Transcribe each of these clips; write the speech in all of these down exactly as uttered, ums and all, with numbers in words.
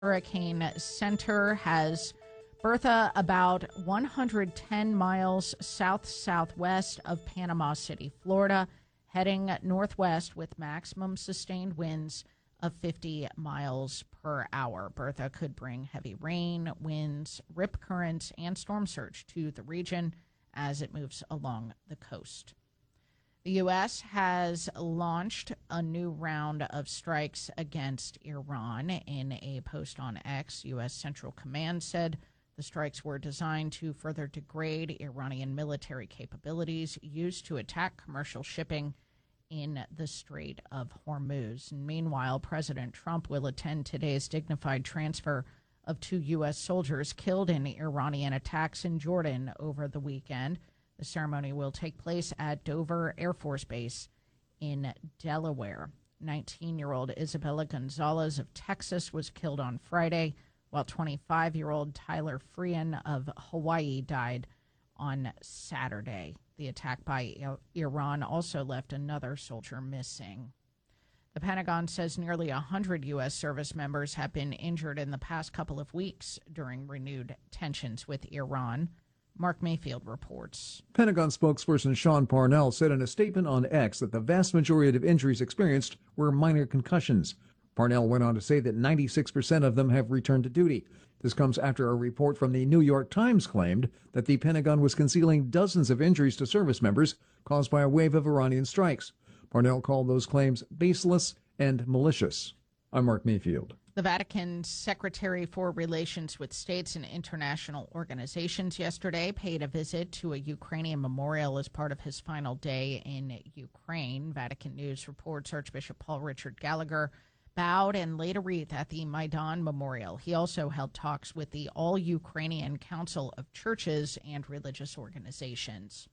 Hurricane Center has Bertha about one hundred ten miles south-southwest of Panama City, Florida, heading northwest with maximum sustained winds of fifty miles per hour. Bertha could bring heavy rain, winds, rip currents, and storm surge to the region as it moves along the coast. The U S has launched a new round of strikes against Iran. In a post on X, U S Central Command said the strikes were designed to further degrade Iranian military capabilities used to attack commercial shipping in the Strait of Hormuz. And meanwhile, President Trump will attend today's dignified transfer of two U S soldiers killed in Iranian attacks in Jordan over the weekend. The ceremony will take place at Dover Air Force Base in Delaware. nineteen-year-old Isabella Gonzalez of Texas was killed on Friday, while twenty-five-year-old Tyler Frean of Hawaii died on Saturday. The attack by Iran also left another soldier missing. The Pentagon says nearly one hundred U S service members have been injured in the past couple of weeks during renewed tensions with Iran. Mark Mayfield reports. Pentagon spokesperson Sean Parnell said in a statement on X that the vast majority of injuries experienced were minor concussions. Parnell went on to say that ninety-six percent of them have returned to duty. This comes after a report from the New York Times claimed that the Pentagon was concealing dozens of injuries to service members caused by a wave of Iranian strikes. Parnell called those claims baseless and malicious. I'm Mark Mayfield. The Vatican's Secretary for Relations with States and International Organizations yesterday paid a visit to a Ukrainian memorial as part of his final day in Ukraine. Vatican News reports Archbishop Paul Richard Gallagher bowed and laid a wreath at the Maidan Memorial. He also held talks with the All-Ukrainian Council of Churches and Religious Organizations.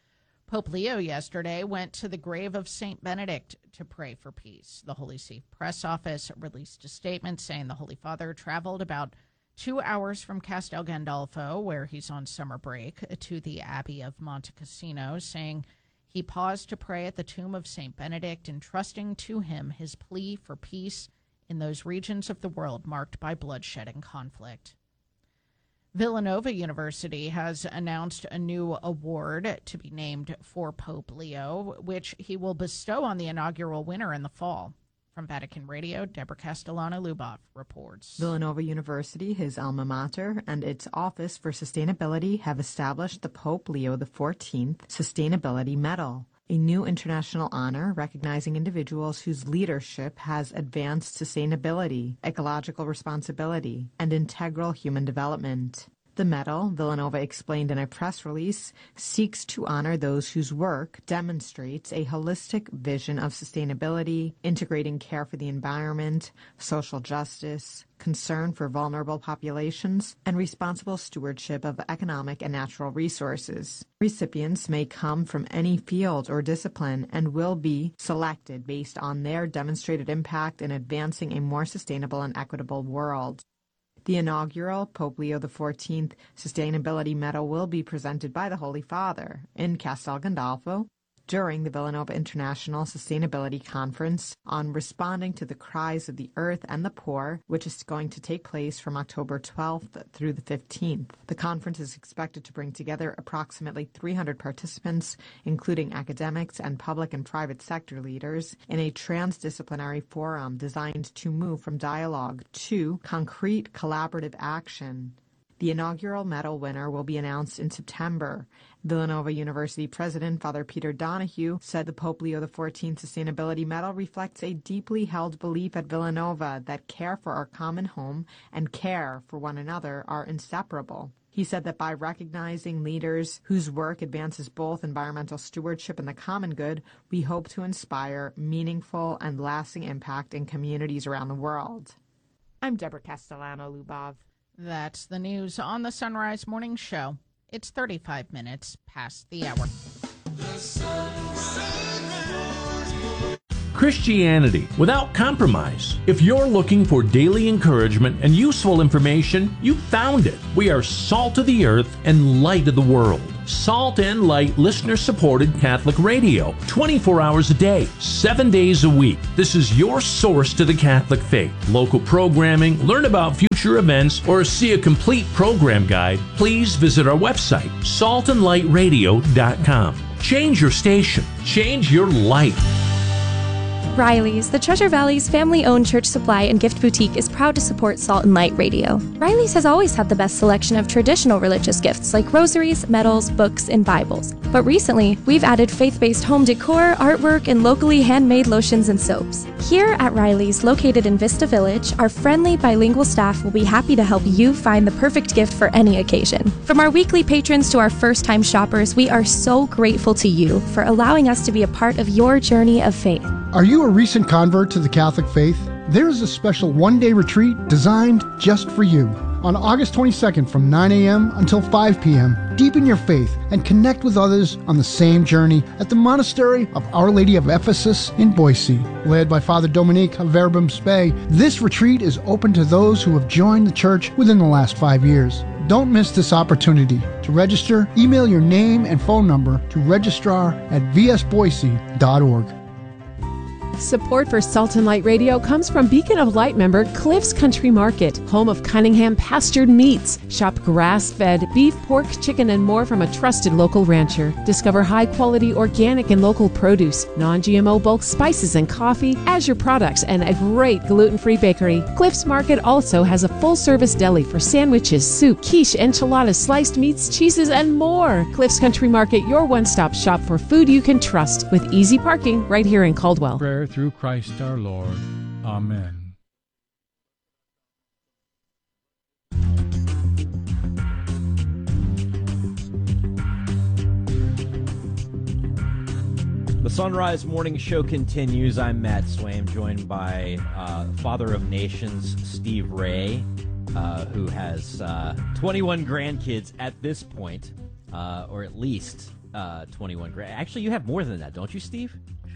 Pope Leo yesterday went to the grave of Saint Benedict to pray for peace. The Holy See press office released a statement saying the Holy Father traveled about two hours from Castel Gandolfo, where he's on summer break, to the Abbey of Monte Cassino, saying he paused to pray at the tomb of Saint Benedict, entrusting to him his plea for peace in those regions of the world marked by bloodshed and conflict. Villanova University has announced a new award to be named for Pope Leo, which he will bestow on the inaugural winner in the fall. From Vatican Radio, Deborah Castellano-Lubov reports. Villanova University, his alma mater, and its Office for Sustainability have established the Pope Leo the fourteenth Sustainability Medal, a new international honor recognizing individuals whose leadership has advanced sustainability, ecological responsibility, and integral human development. The medal, Villanova explained in a press release, seeks to honor those whose work demonstrates a holistic vision of sustainability, integrating care for the environment, social justice, concern for vulnerable populations, and responsible stewardship of economic and natural resources. Recipients may come from any field or discipline and will be selected based on their demonstrated impact in advancing a more sustainable and equitable world. The inaugural Pope Leo the fourteenth Sustainability Medal will be presented by the Holy Father in Castel Gandolfo during the Villanova International Sustainability Conference on Responding to the Cries of the Earth and the Poor, which is going to take place from October twelfth through the fifteenth. The conference is expected to bring together approximately three hundred participants, including academics and public and private sector leaders, in a transdisciplinary forum designed to move from dialogue to concrete collaborative action. The inaugural medal winner will be announced in September. Villanova University President Father Peter Donahue said the Pope Leo the fourteenth Sustainability Medal reflects a deeply held belief at Villanova that care for our common home and care for one another are inseparable. He said that by recognizing leaders whose work advances both environmental stewardship and the common good, we hope to inspire meaningful and lasting impact in communities around the world. I'm Deborah Castellano-Lubov. That's the news on the Sunrise Morning Show. It's thirty-five minutes past the hour. Christianity without compromise. If you're looking for daily encouragement and useful information, you found it. We are salt of the earth and light of the world. Salt and Light listener-supported Catholic radio, twenty-four hours a day, seven days a week. This is your source to the Catholic faith. Local programming, learn about future events, or see a complete program guide, please visit our website, salt and light radio dot com. Change your station. Change your life. Riley's, the Treasure Valley's family-owned church supply and gift boutique, is proud to support Salt and Light Radio. Riley's has always had the best selection of traditional religious gifts like rosaries, medals, books, and Bibles. But recently, we've added faith-based home decor, artwork, and locally handmade lotions and soaps. Here at Riley's, located in Vista Village, our friendly bilingual staff will be happy to help you find the perfect gift for any occasion. From our weekly patrons to our first-time shoppers, we are so grateful to you for allowing us to be a part of your journey of faith. Are you a recent convert to the Catholic faith? There is a special one-day retreat designed just for you. On August twenty-second from nine a.m. until five p.m., deepen your faith and connect with others on the same journey at the Monastery of Our Lady of Ephesus in Boise. Led by Father Dominique of Verbum Spei, this retreat is open to those who have joined the church within the last five years. Don't miss this opportunity. To register, email your name and phone number to registrar at v s boise dot org. Support for Salt and Light Radio comes from Beacon of Light member Cliff's Country Market, home of Cunningham pastured meats. Shop grass-fed beef, pork, chicken, and more from a trusted local rancher. Discover high-quality organic and local produce, non-G M O bulk spices and coffee, Azure products, and a great gluten-free bakery. Cliff's Market also has a full-service deli for sandwiches, soup, quiche, enchiladas, sliced meats, cheeses, and more. Cliff's Country Market, your one-stop shop for food you can trust, with easy parking right here in Caldwell. Prayer through Christ our Lord. Amen. The Sunrise Morning Show continues. I'm Matt Swaim, joined by uh, Father of Nations Steve Ray, uh, who has uh, twenty-one grandkids at this point, uh, or at least uh, twenty-one grand. Actually, you have more than that, don't you, Steve?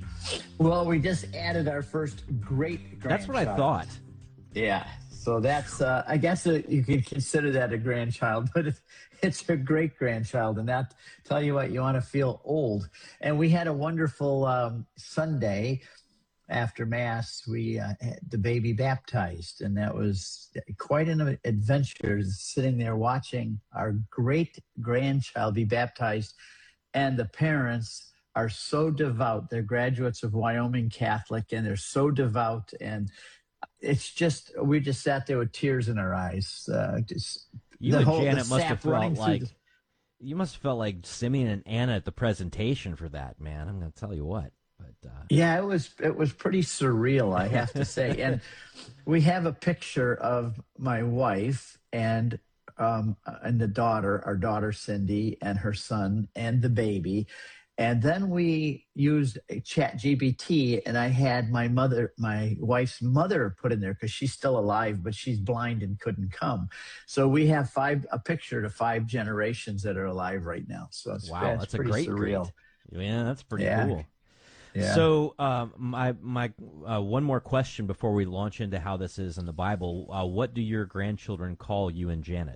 Well, we just added our first great grandchild. That's what I thought. Yeah. So that's, uh, I guess uh, you could consider that a grandchild, but it's, it's a great grandchild. And that, tell you what, you want to feel old. And we had a wonderful um, Sunday after Mass. We uh, had the baby baptized, and that was quite an adventure, sitting there watching our great grandchild be baptized. And the parents are so devout. They're graduates of Wyoming Catholic, and they're so devout. And it's just, we just sat there with tears in our eyes. Uh, just, you and whole, Janet must have felt like, the... you must have felt like Simeon and Anna at the presentation for that, man. I'm going to tell you what. But uh... yeah, it was, it was pretty surreal, I have to say. And we have a picture of my wife and um, and the daughter, our daughter Cindy, and her son, and the baby. And then we used a Chat G P T, and I had my mother, my wife's mother, put in there because she's still alive, but she's blind and couldn't come. So we have five a picture to five generations that are alive right now. So it's, wow, that's, that's a pretty great, surreal. Great. Yeah, that's pretty yeah. cool. Yeah. So um, my my uh, one more question before we launch into how this is in the Bible. Uh, what do your grandchildren call you and Janet?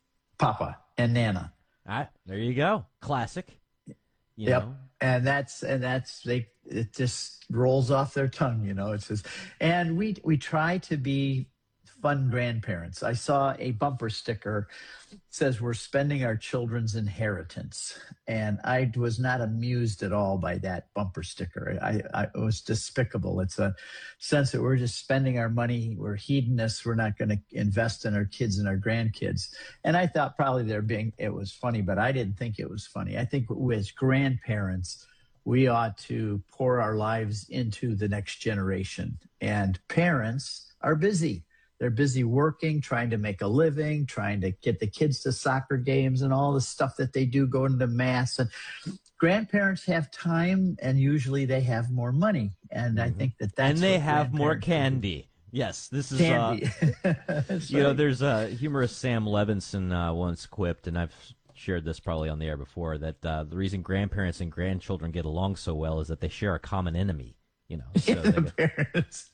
Papa and Nana. Ah, there you go. Classic. You yep. know? And that's, and that's, they, it just rolls off their tongue, you know, it's just, and we, we try to be fun grandparents. I saw a bumper sticker that says we're spending our children's inheritance. And I was not amused at all by that bumper sticker. I, I it was despicable. It's a sense that we're just spending our money. We're hedonists. We're not going to invest in our kids and our grandkids. And I thought probably they're being, it was funny, but I didn't think it was funny. I think as grandparents, we ought to pour our lives into the next generation. And parents are busy. They're busy working, trying to make a living, trying to get the kids to soccer games and all the stuff that they do, going to Mass. And grandparents have time, and usually they have more money. And I think that that's and they have more candy. Yes, this is candy. Uh, you know, right. there's a humorist Sam Levinson uh, once quipped, and I've shared this probably on the air before, that uh, the reason grandparents and grandchildren get along so well is that they share a common enemy. You know, so yeah, the parents.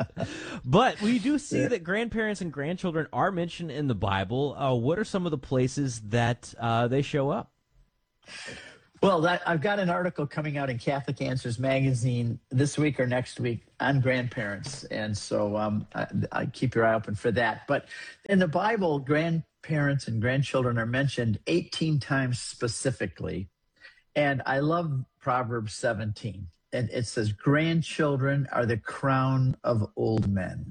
But we do see yeah. that grandparents and grandchildren are mentioned in the Bible. Uh, what are some of the places that uh, they show up? Well, that, I've got an article coming out in Catholic Answers magazine this week or next week on grandparents. And so um, I, I keep your eye open for that. But in the Bible, grandparents and grandchildren are mentioned eighteen times specifically. And I love Proverbs seventeen. And it says, grandchildren are the crown of old men.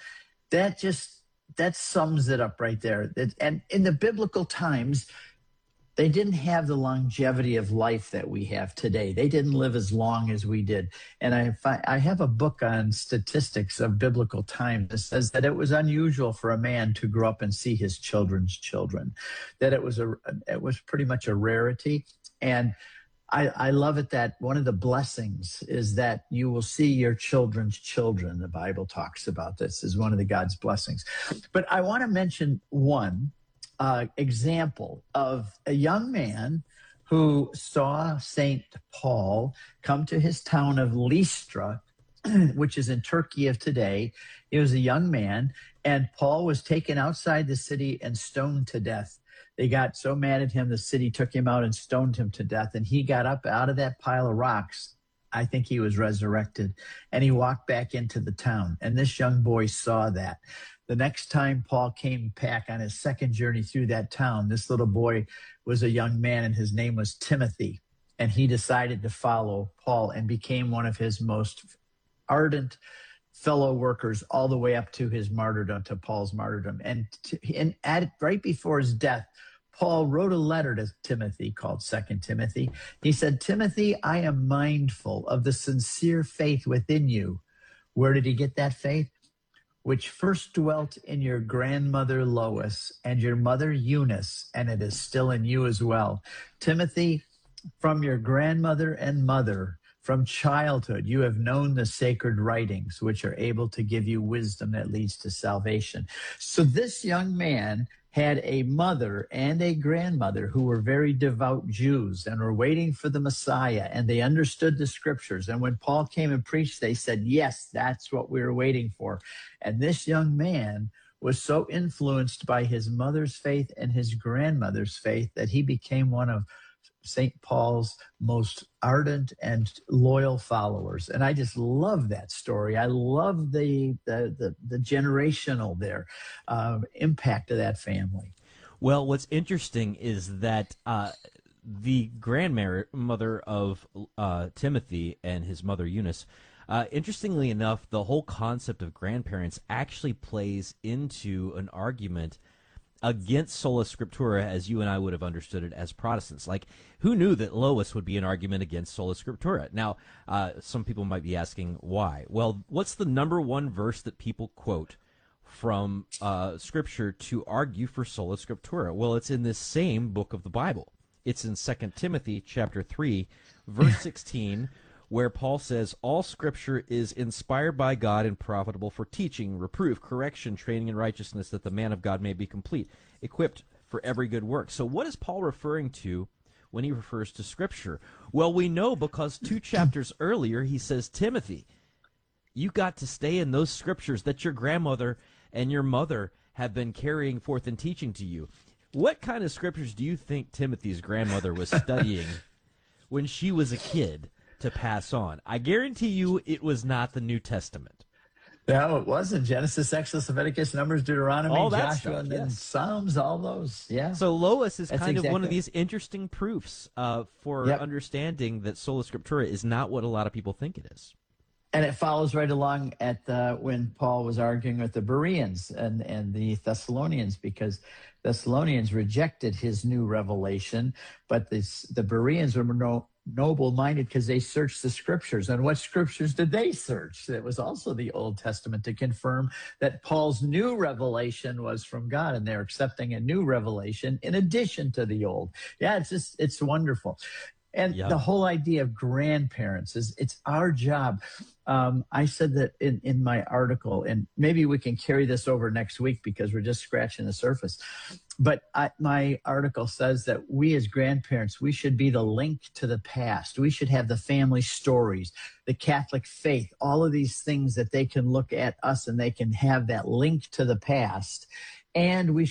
That just, that sums it up right there. And in the biblical times, they didn't have the longevity of life that we have today. They didn't live as long as we did. And I fi- I have a book on statistics of biblical times that says that it was unusual for a man to grow up and see his children's children, that it was a it was pretty much a rarity. And I, I love it that one of the blessings is that you will see your children's children. The Bible talks about this as one of the God's blessings. But I want to mention one Uh, example of a young man who saw Saint Paul come to his town of Lystra, which is in Turkey of today. He was a young man, and Paul was taken outside the city and stoned to death. They got so mad at him, the city took him out and stoned him to death, and he got up out of that pile of rocks. I think he was resurrected, and he walked back into the town, and this young boy saw that. The next time Paul came back on his second journey through that town, this little boy was a young man, and his name was Timothy. And he decided to follow Paul and became one of his most ardent fellow workers all the way up to his martyrdom, to Paul's martyrdom. And, to, and at, right before his death, Paul wrote a letter to Timothy called Second Timothy. He said, Timothy, I am mindful of the sincere faith within you. Where did he get that faith? Which first dwelt in your grandmother Lois and your mother Eunice, and it is still in you as well. Timothy, from your grandmother and mother, from childhood, you have known the sacred writings, which are able to give you wisdom that leads to salvation. So this young man had a mother and a grandmother who were very devout Jews and were waiting for the Messiah, and they understood the scriptures. And when Paul came and preached, they said, yes, that's what we were waiting for. And this young man was so influenced by his mother's faith and his grandmother's faith that he became one of Saint Paul's most ardent and loyal followers. And I just love that story. I love the the the, the generational there uh, impact of that family. Well, what's interesting is that uh, the grandmother of uh, Timothy and his mother Eunice, uh, interestingly enough, the whole concept of grandparents actually plays into an argument against sola scriptura as you and I would have understood it as Protestants. Like, who knew that Lois would be an argument against sola scriptura? Now, uh, some people might be asking why. Well, what's the number one verse that people quote from uh, Scripture to argue for sola scriptura? Well, it's in this same book of the Bible. It's in Second Timothy chapter three, verse sixteen, where Paul says, all Scripture is inspired by God and profitable for teaching, reproof, correction, training in righteousness, that the man of God may be complete, equipped for every good work. So what is Paul referring to when he refers to Scripture? Well, we know because two chapters earlier he says, Timothy, you got to stay in those Scriptures that your grandmother and your mother have been carrying forth and teaching to you. What kind of Scriptures do you think Timothy's grandmother was studying when she was a kid to pass on? I guarantee you it was not the New Testament. No, it wasn't. Genesis, Exodus, Leviticus, Numbers, Deuteronomy, all that Joshua, stuff, and then yes. Psalms, all those. Yeah. So Lois is That's kind exactly. of one of these interesting proofs uh, for Yep. understanding that sola scriptura is not what a lot of people think it is. And it follows right along at the, when Paul was arguing with the Bereans and, and the Thessalonians, because Thessalonians rejected his new revelation, but this, the Bereans were no, noble-minded because they searched the Scriptures. And what Scriptures did they search? It was also the Old Testament to confirm that Paul's new revelation was from God, and they're accepting a new revelation in addition to the old. Yeah, it's just, it's wonderful. And Yep. the whole idea of grandparents is it's our job. Um, I said that in, in my article, and maybe we can carry this over next week because we're just scratching the surface. But I, my article says that we as grandparents, we should be the link to the past. We should have the family stories, the Catholic faith, all of these things that they can look at us and they can have that link to the past. And we should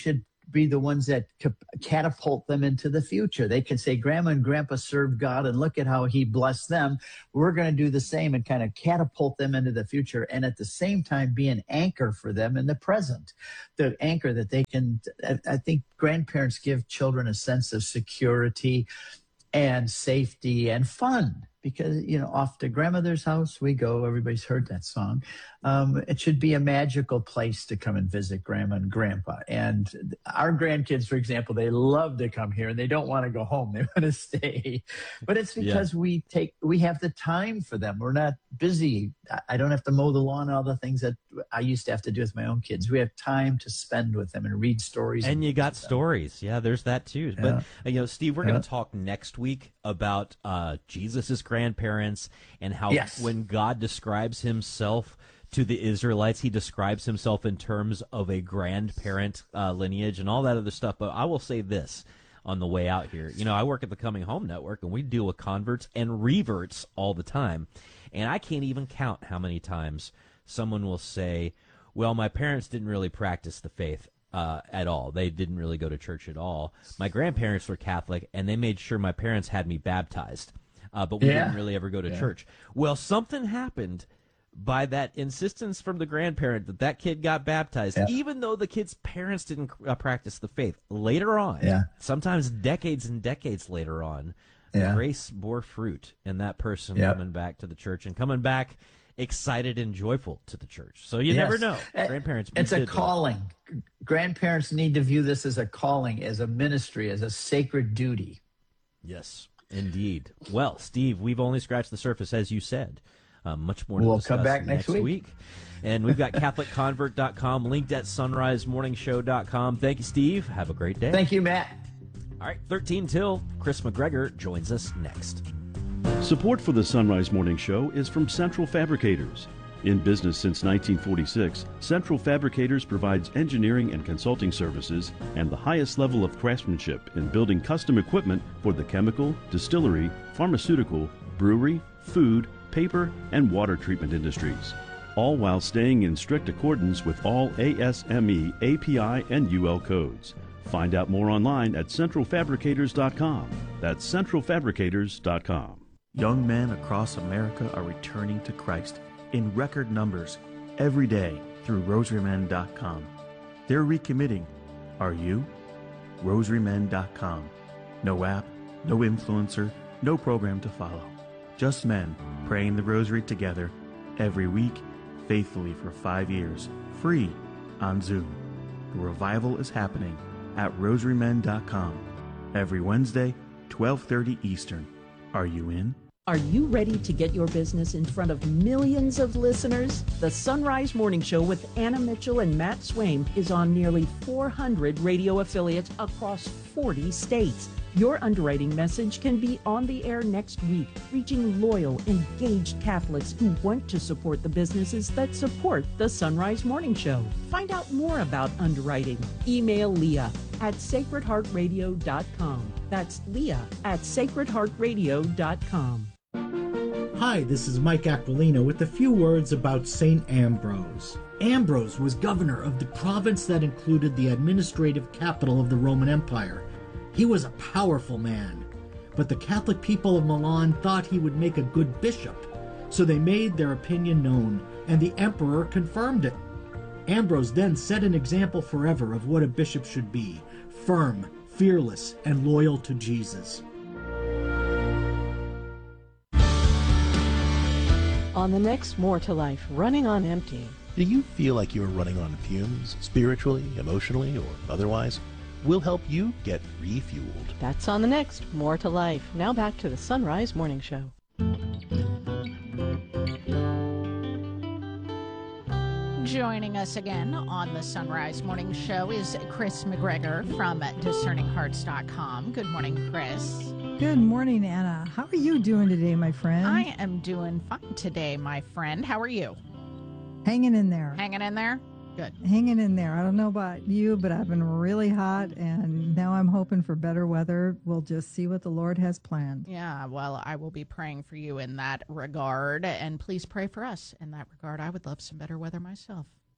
be the ones that catapult them into the future. They can say, Grandma and Grandpa served God, and look at how he blessed them. We're going to do the same and kind of catapult them into the future, and at the same time be an anchor for them in the present. The anchor that they can, I think grandparents give children a sense of security and safety and fun. Because, you know, off to grandmother's house we go. Everybody's heard that song. Um, it should be a magical place to come and visit grandma and grandpa. And our grandkids, for example, they love to come here and they don't want to go home. They want to stay. But it's because yeah. we take, we have the time for them. We're not busy. I don't have to mow the lawn and all the things that I used to have to do with my own kids. We have time to spend with them and read stories. And, and you got stories. Yeah, there's that too. Yeah. But, you know, Steve, we're yeah. going to talk next week about uh, Jesus's grandparents and how yes. when God describes himself to the Israelites, he describes himself in terms of a grandparent uh, lineage and all that other stuff. But I will say this on the way out here. You know, I work at the Coming Home Network, and we deal with converts and reverts all the time. And I can't even count how many times someone will say, well, my parents didn't really practice the faith uh, at all. They didn't really go to church at all. My grandparents were Catholic, and they made sure my parents had me baptized. Uh, but we yeah. didn't really ever go to yeah. church. Well, something happened by that insistence from the grandparent that that kid got baptized, yeah. even though the kid's parents didn't uh, practice the faith. Later on, yeah. sometimes decades and decades later on, yeah. grace bore fruit in that person yeah. coming back to the church and coming back excited and joyful to the church. So you yes. never know. Grandparents. It's a did calling. That. Grandparents need to view this as a calling, as a ministry, as a sacred duty. Yes, indeed. Well, Steve, we've only scratched the surface, as you said. Um, much more to we'll discuss come back next, next week. week. And we've got Catholic Convert dot com linked at sunrise morning show dot com. Thank you, Steve. Have a great day. Thank you, Matt. All right, thirteen till. Chris McGregor joins us next. Support for the Sunrise Morning Show is from Central Fabricators. In business since nineteen forty-six, Central Fabricators provides engineering and consulting services and the highest level of craftsmanship in building custom equipment for the chemical, distillery, pharmaceutical, brewery, food, paper, and water treatment industries, all while staying in strict accordance with all A S M E, A P I, and U L codes. Find out more online at central fabricators dot com. That's central fabricators dot com. Young men across America are returning to Christ in record numbers every day through rosary men dot com. They're recommitting. Are you? rosary men dot com. No app, no influencer, no program to follow. Just men praying the rosary together every week, faithfully for five years, free on Zoom. The revival is happening at rosary men dot com every Wednesday, twelve thirty Eastern. Are you in? Are you ready to get your business in front of millions of listeners? The Sunrise Morning Show with Anna Mitchell and Matt Swaim is on nearly four hundred radio affiliates across forty states. Your underwriting message can be on the air next week, reaching loyal, engaged Catholics who want to support the businesses that support the Sunrise Morning Show. Find out more about underwriting. Email Leah at sacred heart radio dot com. That's Leah at sacred heart radio dot com. Hi, this is Mike Aquilino with a few words about Saint Ambrose. Ambrose was governor of the province that included the administrative capital of the Roman Empire. He was a powerful man, but the Catholic people of Milan thought he would make a good bishop, so they made their opinion known, and the emperor confirmed it. Ambrose then set an example forever of what a bishop should be: firm, fearless, and loyal to Jesus. On the next More to Life, Running on Empty. Do you feel like you're running on fumes, spiritually, emotionally, or otherwise? We'll help you get refueled. That's on the next More to Life. Now back to the Sunrise Morning Show. Joining us again on the Sunrise Morning Show is Chris McGregor from discerning hearts dot com. Good morning, Chris. Good morning, Anna. How are you doing today, my friend? I am doing fine today, my friend. How are you? Hanging in there. Hanging in there? Good. Hanging in there. I don't know about you, but I've been really hot, and now I'm hoping for better weather. We'll just see what the Lord has planned. Yeah, well, I will be praying for you in that regard, and please pray for us in that regard. I would love some better weather myself.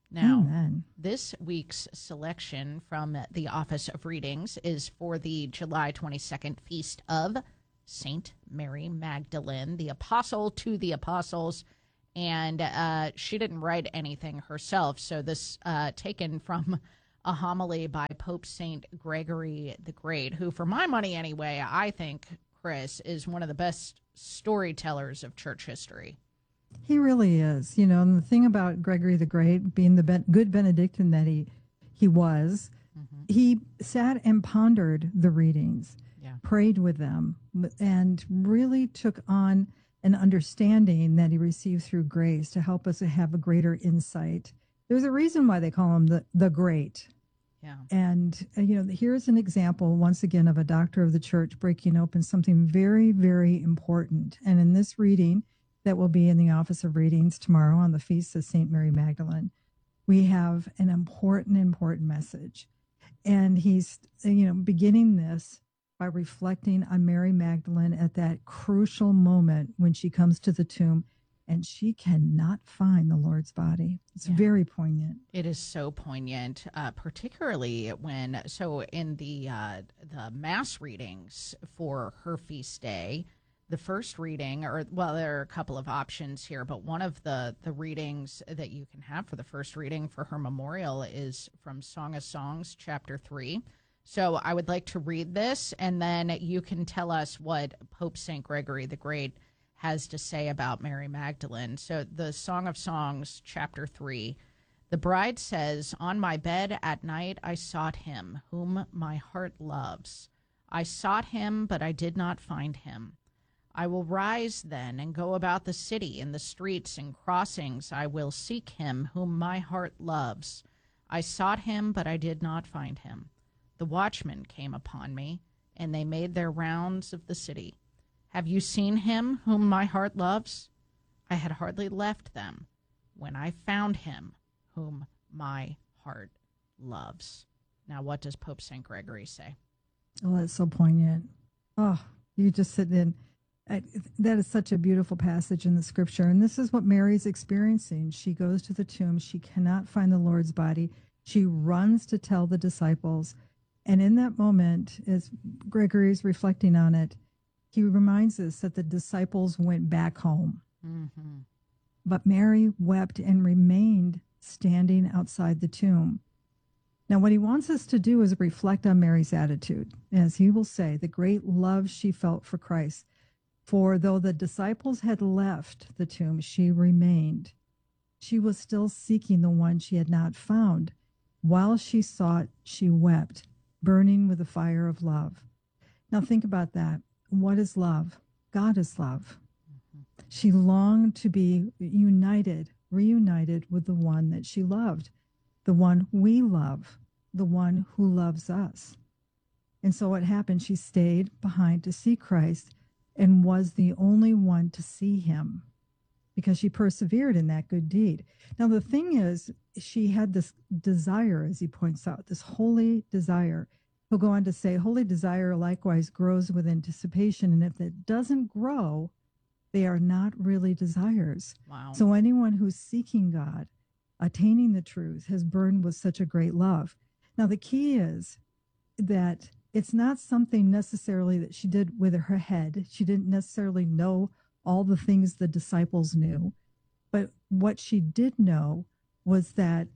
Now, Amen. this week's selection from the Office of Readings is for the July twenty-second feast of Saint Mary Magdalene, the apostle to the apostles. And uh, she didn't write anything herself, so this uh, taken from a homily by Pope Saint Gregory the Great, who, for my money anyway, I think, Chris, is one of the best storytellers of church history. He really is. You know, and the thing about Gregory the Great, being the ben- good Benedictine that he he was, mm-hmm. he sat and pondered the readings, yeah. prayed with them, and really took on an understanding that he received through grace to help us to have a greater insight. There's a reason why they call him the, the Great. Yeah. And, uh, you know, here's an example, once again, of a doctor of the church breaking open something very, very important. And in this reading that will be in the Office of Readings tomorrow on the Feast of Saint Mary Magdalene, we have an important, important message. And he's, you know, beginning this by reflecting on Mary Magdalene at that crucial moment when she comes to the tomb and she cannot find the Lord's body. It's yeah. very poignant. It is so poignant, uh, particularly when, so in the uh, the Mass readings for her feast day, the first reading, or, well, there are a couple of options here, but one of the, the readings that you can have for the first reading for her memorial is from Song of Songs, chapter three. So I would like to read this, and then you can tell us what Pope Saint Gregory the Great has to say about Mary Magdalene. So the Song of Songs, chapter three, the bride says, "On my bed at night I sought him, whom my heart loves. I sought him, but I did not find him. I will rise then and go about the city, in the streets and crossings I will seek him, whom my heart loves. I sought him, but I did not find him. The watchmen came upon me, and they made their rounds of the city. Have you seen him whom my heart loves? I had hardly left them when I found him whom my heart loves." Now, what does Pope Saint Gregory say? Oh, that's so poignant. Oh, you just sit in. I, that is such a beautiful passage in the scripture. And this is what Mary's experiencing. She goes to the tomb. She cannot find the Lord's body. She runs to tell the disciples. And in that moment, as Gregory is reflecting on it, he reminds us that the disciples went back home. Mm-hmm. But Mary wept and remained standing outside the tomb. Now, what he wants us to do is reflect on Mary's attitude. As he will say, the great love she felt for Christ. For though the disciples had left the tomb, she remained. She was still seeking the one she had not found. While she sought, she wept, burning with the fire of love. Now think about that. What is love? God is love. Mm-hmm. She longed to be united, reunited with the one that she loved, the one we love, the one who loves us. And so what happened? She stayed behind to see Christ and was the only one to see him because she persevered in that good deed. Now, the thing is, she had this desire, as he points out, this holy desire. He'll go on to say, holy desire likewise grows with anticipation, and if it doesn't grow, they are not really desires. Wow. So anyone who's seeking God, attaining the truth, has burned with such a great love. Now, the key is that it's not something necessarily that she did with her head. She didn't necessarily know all the things the disciples knew. But what she did know was that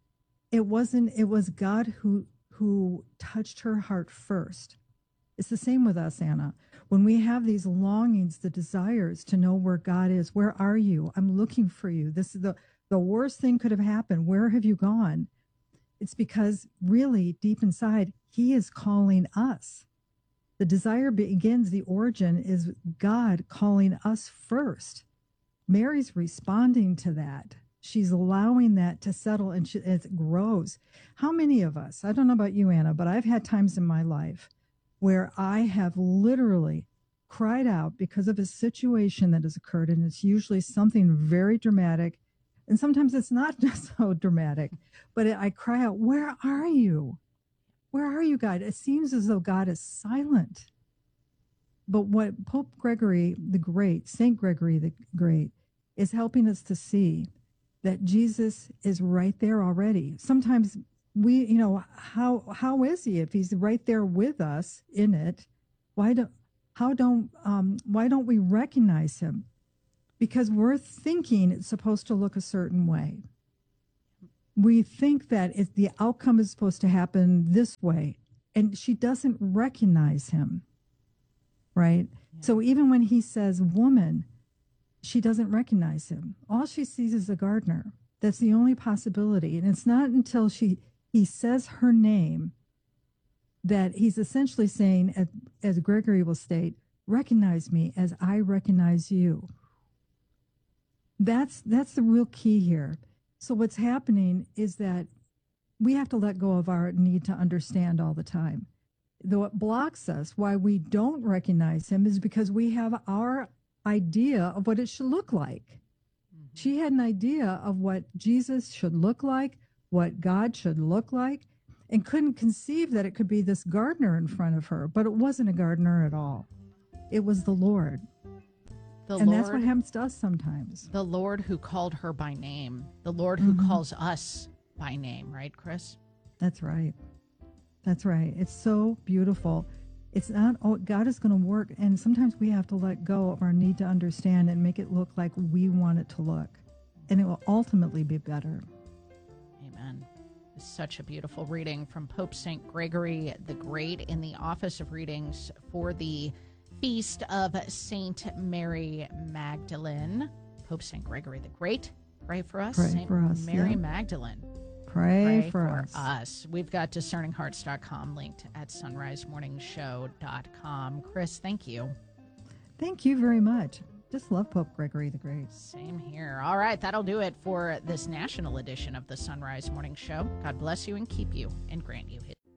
it wasn't, it was God who who touched her heart first. It's the same with us, Anna. When we have these longings, the desires to know where God is, where are you? I'm looking for you. This is the, the worst thing could have happened. Where have you gone? It's because really deep inside, he is calling us. The desire begins, the origin is God calling us first. Mary's responding to that. She's allowing that to settle, and she, as it grows. How many of us, I don't know about you, Anna, but I've had times in my life where I have literally cried out because of a situation that has occurred, and it's usually something very dramatic, and sometimes it's not just so dramatic, but I cry out, where are you? Where are you, God? It seems as though God is silent. But what Pope Gregory the Great, Saint Gregory the Great, is helping us to see that Jesus is right there already. Sometimes we, you know, how how is he if he's right there with us in it? Why don't how don't um, why don't we recognize him? Because we're thinking it's supposed to look a certain way. We think that if the outcome is supposed to happen this way, and she doesn't recognize him, right? Yeah. So even when he says woman, she doesn't recognize him. All she sees is a gardener. That's the only possibility. And it's not until she he says her name that he's essentially saying, as, as Gregory will state, recognize me as I recognize you. That's that's the real key here. So what's happening is that we have to let go of our need to understand all the time. Though it blocks us, why we don't recognize him is because we have our idea of what it should look like. Mm-hmm. She had an idea of what Jesus should look like, what God should look like, and couldn't conceive that it could be this gardener in front of her. But it wasn't a gardener at all. It was the Lord. The and Lord, that's what happens to us sometimes. The Lord who called her by name. The Lord who mm-hmm. calls us by name, right, Chris? That's right. That's right. It's so beautiful. It's not, oh, God is going to work. And sometimes we have to let go of our need to understand and make it look like we want it to look. And it will ultimately be better. Amen. It's such a beautiful reading from Pope Saint Gregory the Great in the Office of Readings for the Feast of Saint Mary Magdalene. Pope Saint Gregory the Great. Pray for us. Pray Saint for us. Mary yeah. Magdalene. Pray, Pray for, for us. us. We've got discerning hearts dot com linked at sunrise morning show dot com. Chris, thank you. Thank you very much. Just love Pope Gregory the Great. Same here. All right, that'll do it for this national edition of the Sunrise Morning Show. God bless you and keep you and grant you his.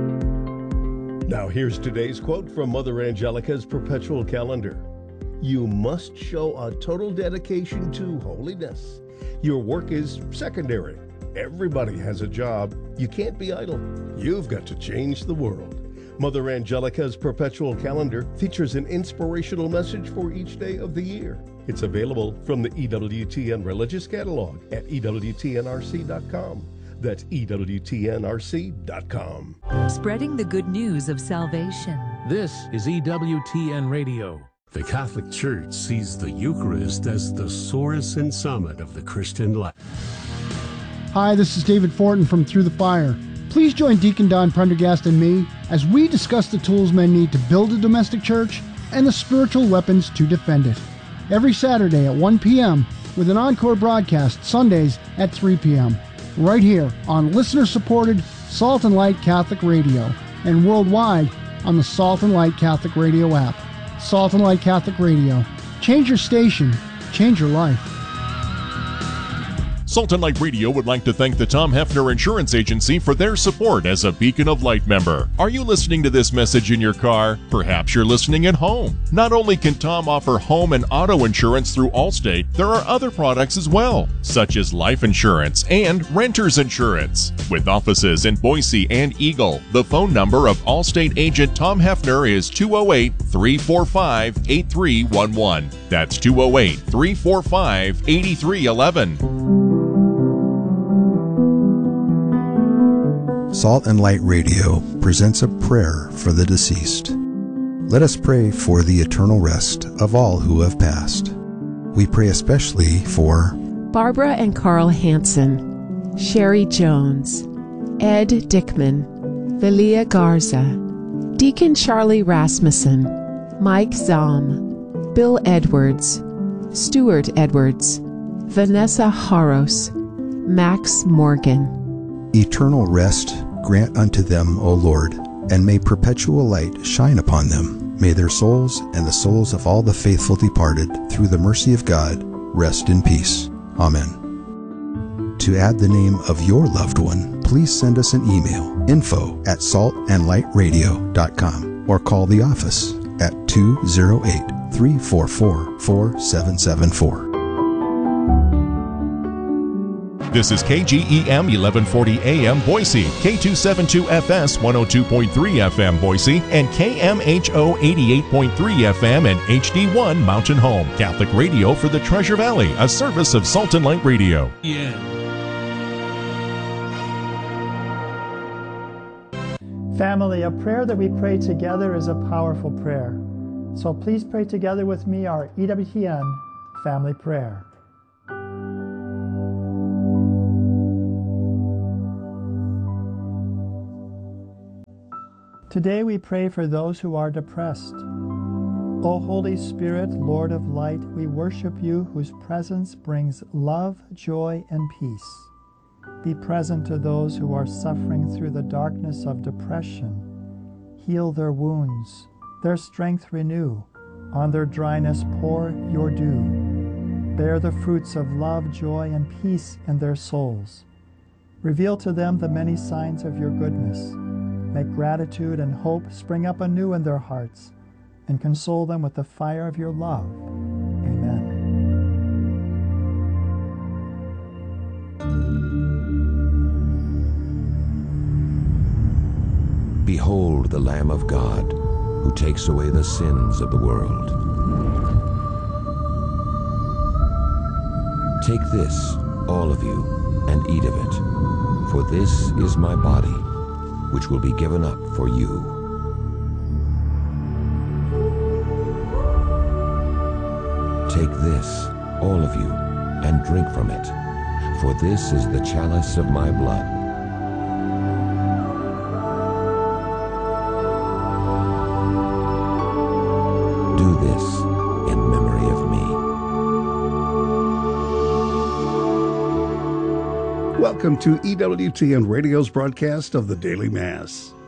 Now here's today's quote from Mother Angelica's perpetual calendar. You must show a total dedication to holiness. Your work is secondary. Everybody has a job. You can't be idle. You've got to change the world. Mother Angelica's perpetual calendar features an inspirational message for each day of the year. It's available from the E W T N Religious Catalog at E W T N R C dot com. That's E W T N R C dot com. Spreading the good news of salvation. This is E W T N Radio. The Catholic Church sees the Eucharist as the source and summit of the Christian life. Hi, this is David Fortin from Through the Fire. Please join Deacon Don Prendergast and me as we discuss the tools men need to build a domestic church and the spiritual weapons to defend it. Every Saturday at one p.m. with an encore broadcast Sundays at three p.m. right here on listener-supported Salt and Light Catholic Radio and worldwide on the Salt and Light Catholic Radio app. Salt and Light Catholic Radio. Change your station. Change your life. Salt and Light Radio would like to thank the Tom Hefner Insurance Agency for their support as a Beacon of Light member. Are you listening to this message in your car? Perhaps you're listening at home. Not only can Tom offer home and auto insurance through Allstate, there are other products as well, such as life insurance and renter's insurance. With offices in Boise and Eagle, the phone number of Allstate agent Tom Hefner is two oh eight, three four five, eight three one one. That's two oh eight, three four five, eight three one one. Salt and Light Radio presents a prayer for the deceased. Let us pray for the eternal rest of all who have passed. We pray especially for Barbara and Carl Hansen, Sherry Jones, Ed Dickman, Velia Garza, Deacon Charlie Rasmussen, Mike Zahm, Bill Edwards, Stuart Edwards, Vanessa Haros, Max Morgan. Eternal rest grant unto them, O Lord, and may perpetual light shine upon them. May their souls and the souls of all the faithful departed, through the mercy of God, rest in peace. Amen. To add the name of your loved one, please send us an email, info at salt and light radio dot com, or call the office at two oh eight, three four four, four seven seven four. This is K G E M eleven forty A M Boise, K two seventy-two F S one oh two point three F M Boise, and K M H O eighty-eight point three F M and H D one Mountain Home. Catholic radio for the Treasure Valley, a service of Salt and Light Radio. Yeah. Family, a prayer that we pray together is a powerful prayer. So please pray together with me our E W T N family prayer. Today we pray for those who are depressed. O Holy Spirit, Lord of light, we worship you whose presence brings love, joy, and peace. Be present to those who are suffering through the darkness of depression. Heal their wounds, their strength renew. On their dryness pour your dew. Bear the fruits of love, joy, and peace in their souls. Reveal to them the many signs of your goodness. Make gratitude and hope spring up anew in their hearts, and console them with the fire of your love. Amen. Behold the Lamb of God, who takes away the sins of the world. Take this, all of you, and eat of it, for this is my body, which will be given up for you. Take this, all of you, and drink from it, for this is the chalice of my blood. Do this in memory of me. Welcome to E W T N Radio's broadcast of the Daily Mass.